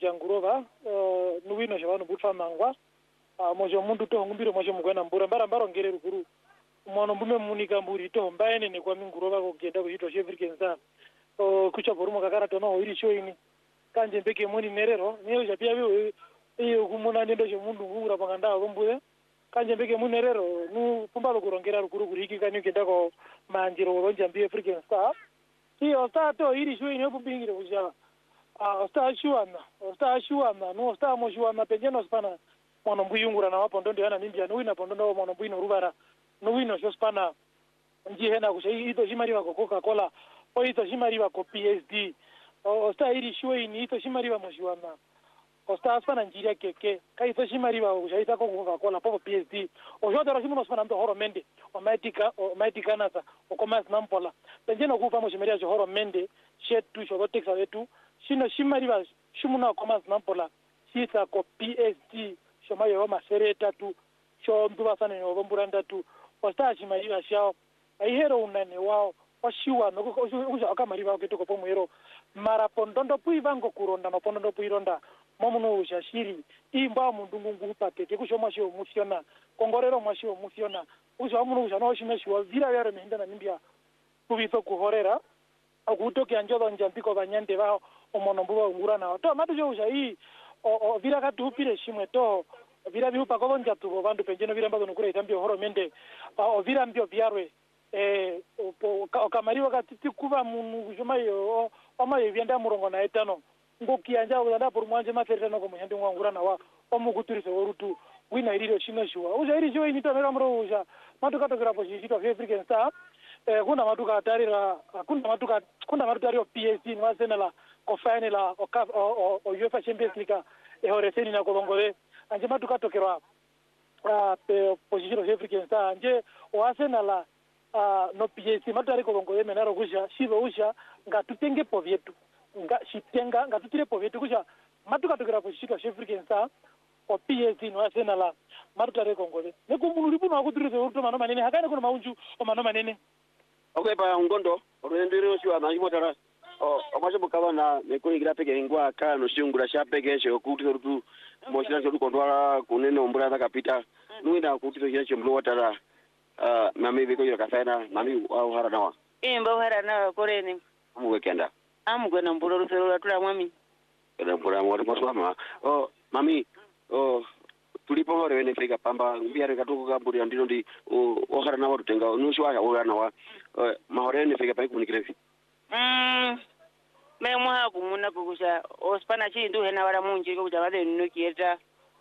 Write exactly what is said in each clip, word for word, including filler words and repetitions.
jangurova nuwino shavano butfa mangwa mojo mundu to ngumbiro mojo mugwana mbura mbara mbaro ngere rukuru mono mbume munika mburi to mbaene ne kwa mingurova kugenda kuitwa African Star kucha borumo kakara to no iri shoini kanje mbeke muni nerero niyo japia biyo iyo kumuna nendo je mundu ngura panganda kombuye kanje mbeke muni nerero nu pumbalo kurongera rukuru kuriki kanyu kenda ko manjiro ronja mbi African Star iyo sta to iri shoini obubingire kujala ah sta shuana sta shuana no sta mo shuana penjeno spana mono mbuyungura na wapo ndondo yana nimbia no wina pondondo mono mbuyino rubara no wino sho spana njihena kusha ito shimariwa ko Coca-Cola o ito shimariwa ko P S D o sta iri shoini ito shimariwa mo shuana o sta spana njira keke kai ito shimariwa kusha ita ko Coca-Cola po P S D o jodo ro shimono spana ndo horo mende o maitika o maitika nasa o komas nampola penjeno kufa mo shimaria jo horo mende shetu sho texa wetu shino shimariwa shimuna komas nampola sita ko P S D shomayo masere tatu sho mduba sana ni obombura ndatu wasta shimariwa shao aihero unane wao washiwa no kuja akamariwa ketoko pomwero marapondondo puivango kuronda no pondondo puironda momuno ushashiri imba mundungu ngupate kekushoma shio musiona kongorero mwashio musiona uja muno uja no shimeshwa vira yaro menda na nimbia kubito kuhorera akutoke anjodo njambiko banyande bao omono mbuba ngura na to matujo uja hii o vira katupire shimwe to vira biupa ko bonja tubo bandu penjeno vira mbazo nukure itambio horo mende o vira mbio vyarwe eh o kamariwa katiti kuba munu jomayo o mayo vyanda murongo na etano ngokianja uzanda por mwanje mafertano ko munyandi ngwangura na wa omuguturise worutu wina iriro shino shwa uja iri jo inito mera mro uja matuka to grapo shito African Star eh kuna matuka atarira kuna matuka kuna matuka P S D nwasenala ko finala o o o UEFA Champions League e horeseni na kolongole anje matuka tokerwa a position of African Star anje o Arsenal no P S D matari kolongole menaro kusha shivo usha ngatutenge povyetu nga shitenga ngatutire povyetu kusha matuka tokerwa position of African Star o P S D no Arsenal matari kolongole nekumunuri buno akutirize uruto mano manene hakane kuna maunju o mano manene okay pa ngondo orendero shwa na jimotara o amasho bukabana nekuri peke ngwa kano shingura shapeke sho kutiro rutu moshina sho kondwara kunene ombura zakapita nuina kutiro kile chimlo watara ah mami biko yo kafena mami au hara nawa imba hara nawa koreni amwe kenda amwe na mburo rusero tula mwami ela mbura mwari moswama o mami o tulipo hore wene fika pamba mbiare katuko kaburi andino ndi o hara nawa tutenga nushwa ya hara nawa mahore ne fika pa kunikrefi mm me mwa kumuna kukusha ospana chi ndu hena wala munji ko kuja bade nukieta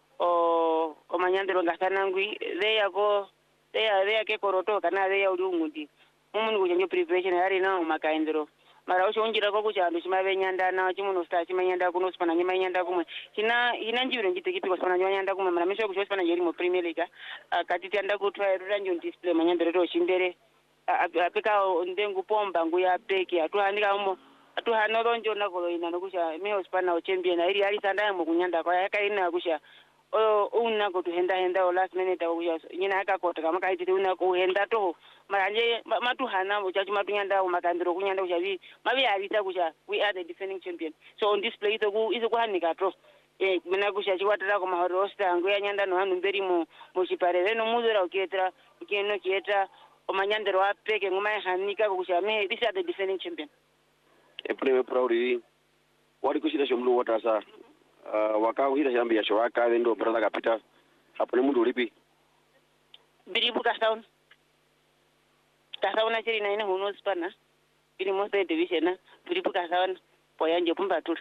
o o manyandero ngasanangwi they yako they they ke koroto kana they ya ulungundi mumuntu kuja nyo preparation yari na makaendero mara usho unjira ko kuja andu chimabe nyanda na chimuno sta chimanyanda kuno spana nyima nyanda kumwe china ina njiro ngiteki ko spana nyanda kumwe mara misho kusho spana yeri mo premier league akati tanda kutwa ruranjo display manyandero to chimbere apeka ndengu pomba nguya peke atuhandika umo atuhano ronjo nakolo ina nokusha me ospana o champion iri ali sanda mo kunyanda kwa yaka ina kusha o una ko tuhenda henda o last minute kusha nyina aka kota kama kaiti una ko henda to maranje matuhana mo chachi matunyanda o makandiro kunyanda kusha vi mabi alita kusha we are the defending champion so on display ito ku izo kuhanika to eh mina kusha chiwatara ko mahorosta nguya nyanda no hanu mberi mo mo chiparere no muzura uketra ukeno kieta o manyandero apeke ngoma hanika kusha me this are the defending champion epre proudi wali kushida shomlu watasa uh, wakao hida shambi ya shwaka wendo brother kapita hapo ni mundu ulipi biribu kasaun kasaun achiri na ina huno spana biri monster division na biribu kasaun poyanje pumba tur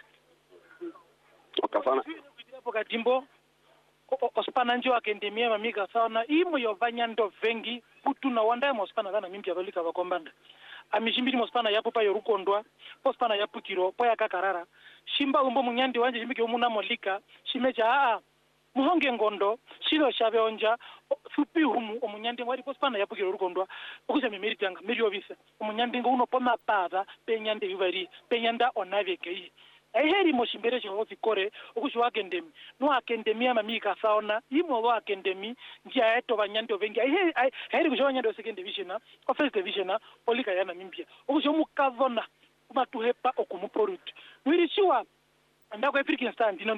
okafana hapo kadimbo ospana njo akendemia mamika sauna imo yovanyando vengi kutuna wanda mo spana kana mimpi abalika bakombanda amishimbiri mospana yapo pa yorukondwa pospana yapo kiro poya kakarara shimba umbo munyandi wanje shimbike umuna molika shimeja a muhonge ngondo shilo shabe onja fupi humu omunyandi wari pospana yapo kiro rukondwa okuja mimiri tanga miri obisa omunyandi ngo uno poma pada penyande yuvari penyanda onaveke eheri moshimbere cho vikore okushwa akendemi no akendemia mamika saona imo wa akendemi njia eto banyando vengi eheri eheri kushwa nyando second division na first division polika yana mimpia okushwa mukavona kumatuhepa okumuporuti nwiri chiwa ndako African Star ndino